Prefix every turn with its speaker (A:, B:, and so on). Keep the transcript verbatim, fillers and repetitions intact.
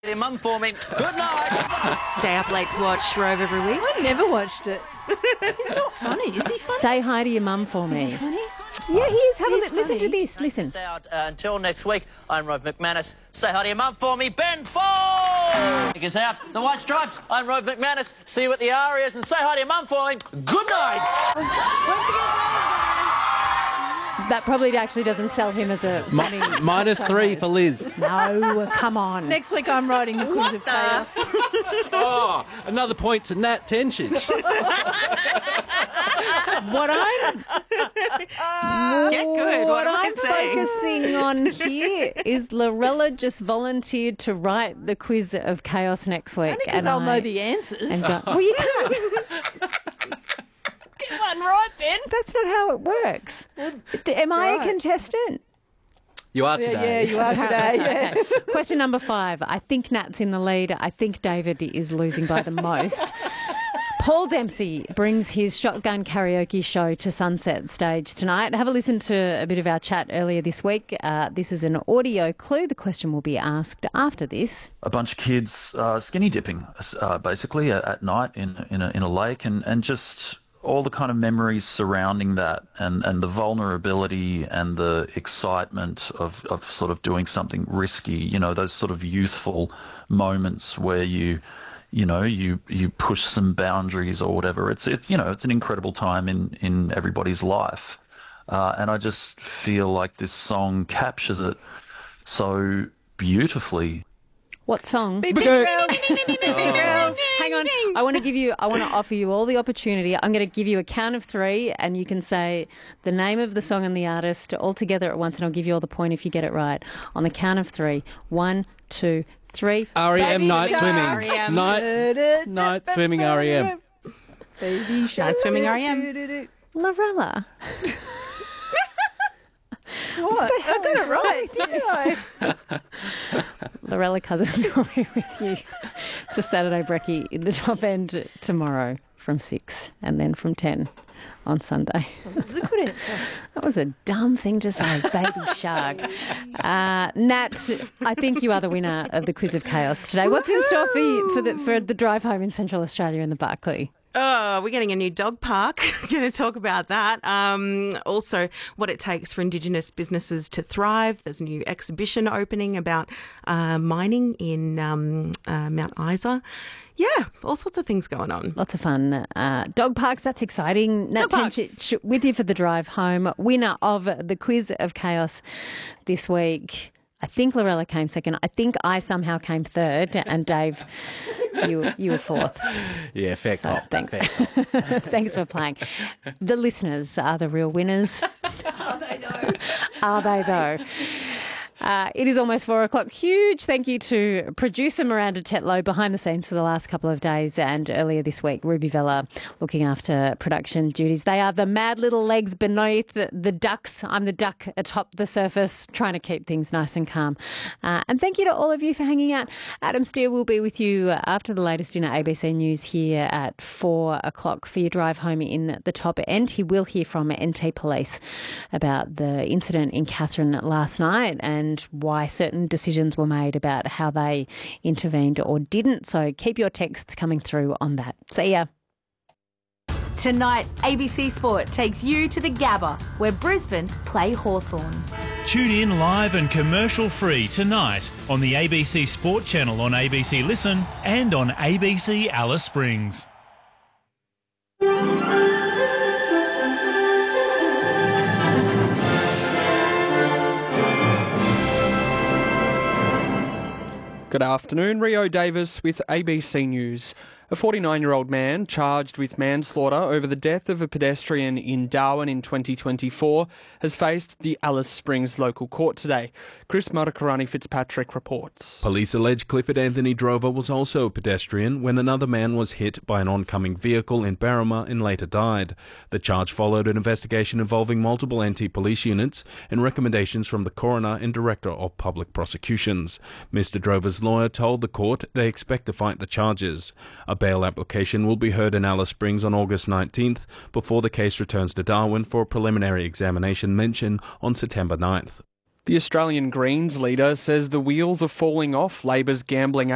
A: Your mum for me. Good night.
B: Stay up late to watch Rove every week.
C: I never watched it. He's not funny. Is he funny?
D: Say hi to your mum for me.
C: Is he funny?
D: Yeah, he is. Have
C: He's
D: a li- listen to
C: funny.
D: this. Listen.
A: Out, uh, until next week, I'm Rove McManus. Say hi to your mum for me, Ben Ford. Is out. The White Stripes. I'm Rove McManus. See you at the Arias and say hi to your mum for me. Good night.
D: That probably actually doesn't sell him as a funny...
E: Mi- minus three for Liz.
D: No, come on.
C: Next week I'm writing the Quiz of Chaos.
E: Oh, another point to Nat Tenchich.
D: What I'm...
B: Get good. What,
D: What
B: am I
D: I'm
B: saying?
D: focusing on here is Lorella just volunteered to write the Quiz of Chaos next week.
C: Only because I'll know the answers.
D: And go, well, you can't.
C: Get one right then.
D: That's not how it works. D- Am I a
C: Right.
D: contestant?
E: You are
C: Yeah,
E: today.
C: yeah, you are today. Yeah.
D: Question number five. I think Nat's in the lead. I think David is losing by the most. Paul Dempsey brings his shotgun karaoke show to Sunset Stage tonight. Have a listen to a bit of our chat earlier this week. Uh, this is an audio clue. The question will be asked after this.
F: A bunch of kids uh, skinny dipping, uh, basically, at, at night in in a, in a lake, and, and just all the kind of memories surrounding that, and, and the vulnerability and the excitement of, of sort of doing something risky, you know, those sort of youthful moments where you, you know, you, you push some boundaries or whatever. It's, it's you know, it's an incredible time in, in everybody's life. Uh, and I just feel like this song captures it so beautifully.
D: What song?
C: Big girls. Big girls.
D: Hang on. I want to give you, I want to offer you all the opportunity. I'm going to give you a count of three and you can say the name of the song and the artist all together at once and I'll give you all the point if you get it right. On the count of three. One, two, three.
E: R E M
C: Baby
E: night
C: shark.
E: swimming.
B: R E M.
E: Night, night swimming R E M.
C: Baby shark.
B: Night swimming R E M.
D: Lorella.
C: What? I got it right, didn't I?
D: Lorella Cousins will be with you for Saturday Brekkie in the top end tomorrow from six and then from ten on Sunday.
C: That's a good answer.
D: That was a dumb thing to say, baby shark. Uh, Nat, I think you are the winner of the Quiz of Chaos today. What's in store for you for the, for the drive home in Central Australia in the Barclay?
B: Oh, we're getting a new dog park. Going to talk about that. Um, also, what it takes for Indigenous businesses to thrive. There's a new exhibition opening about uh, mining in um, uh, Mount Isa. Yeah, all sorts of things going on.
D: Lots of fun. Uh, dog parks, that's exciting. Nat
B: Dog parks.
D: Tenchich with you for the drive home. Winner of the Quiz of Chaos this week. I think Lorella came second. I think I somehow came third. And Dave, you you were fourth.
E: Yeah, fair
D: So,
E: cop.
D: thanks.
E: Fair cop.
D: Thanks for playing. The listeners are the real winners.
C: Are they though?
D: Are they, though? Uh, it is almost four o'clock. Huge thank you to producer Miranda Tetlow behind the scenes for the last couple of days and earlier this week, Ruby Vella looking after production duties. They are the mad little legs beneath the, the ducks. I'm the duck atop the surface, trying to keep things nice and calm. Uh, and thank you to all of you for hanging out. Adam Steele will be with you after the latest in A B C News here at four o'clock for your drive home in the top end. He will hear from N T Police about the incident in Katherine last night and and why certain decisions were made about how they intervened or didn't. So keep your texts coming through on that. See ya.
G: Tonight, A B C Sport takes you to the Gabba, where Brisbane play Hawthorn.
H: Tune in live and commercial free tonight on the A B C Sport channel on A B C Listen and on A B C Alice Springs.
I: Good afternoon, Rio Davis with A B C News. A forty-nine-year-old man charged with manslaughter over the death of a pedestrian in Darwin in twenty twenty-four has faced the Alice Springs local court today. Chris Matakarani Fitzpatrick reports.
J: Police allege Clifford Anthony Drover was also a pedestrian when another man was hit by an oncoming vehicle in Berrima and later died. The charge followed an investigation involving multiple anti-police units and recommendations from the coroner and director of public prosecutions. Mister Drover's lawyer told the court they expect to fight the charges. A bail application will be heard in Alice Springs on August nineteenth before the case returns to Darwin for a preliminary examination mention on September ninth.
I: The Australian Greens leader says the wheels are falling off Labor's gambling